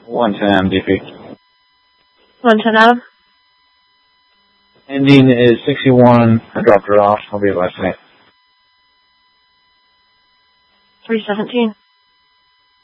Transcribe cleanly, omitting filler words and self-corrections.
110 DP. 110 Adam. Ending is 61. I dropped her off. I'll be at last night. 317.